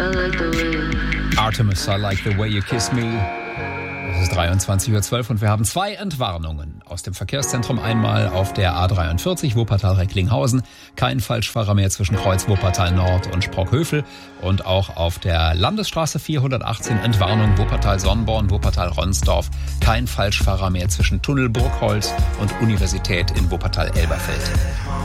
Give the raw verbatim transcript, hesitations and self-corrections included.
Artemis, I like the way you kiss me. Es ist dreiundzwanzig Uhr zwölf und wir haben zwei Entwarnungen aus dem Verkehrszentrum. Einmal auf der A dreiundvierzig Wuppertal-Recklinghausen. Kein Falschfahrer mehr zwischen Kreuz Wuppertal Nord und Sprockhövel. Und auch auf der Landesstraße vierhundertachtzehn Entwarnung Wuppertal-Sonnborn, Wuppertal-Ronsdorf. Kein Falschfahrer mehr zwischen Tunnel Burgholz und Universität in Wuppertal-Elberfeld.